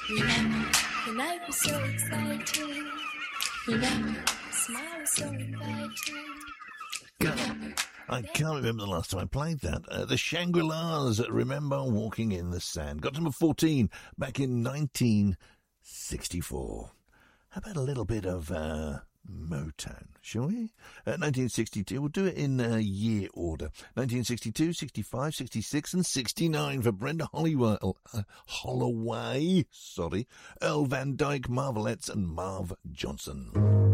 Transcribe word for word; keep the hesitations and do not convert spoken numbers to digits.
Remember, the night was so exciting. Remember, the smile was so inviting. God, I can't remember the last time I played that. Uh, the Shangri-Las, Remember Walking in the Sand. Got to number fourteen back in nineteen sixty-four. How about a little bit of uh, Motown, shall we? Uh, nineteen sixty-two, we'll do it in uh, year order. nineteen sixty-two, sixty-five, sixty-six and sixty-nine for Brenda Holloway, uh, Holloway, sorry, Earl Van Dyke, Marvelettes and Marv Johnson.